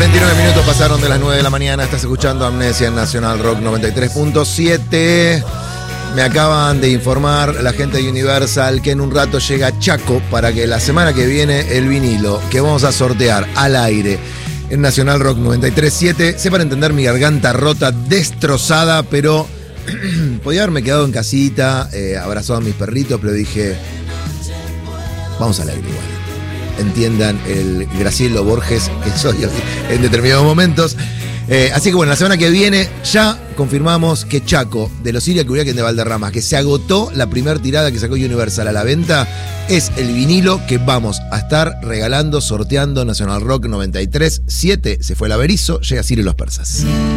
49 minutos pasaron de las 9 de la mañana. Estás escuchando Amnesia en Nacional Rock 93.7. Me acaban de informar la gente de Universal que en un rato llega Chaco para que la semana que viene el vinilo que vamos a sortear al aire en Nacional Rock 93.7. Sé para entender mi garganta rota, destrozada, pero podía haberme quedado en casita, abrazado a mis perritos, pero dije, vamos al aire igual. Entiendan el Gracielo Borges que soy en determinados momentos. Así que bueno, la semana que viene ya confirmamos que Chaco, de los Siria Curiaquen de Valderrama, que se agotó la primera tirada que sacó Universal a la venta, es el vinilo que vamos a estar regalando, sorteando Nacional Rock 93.7. Se fue el averizo, llega Ciro y los Persas.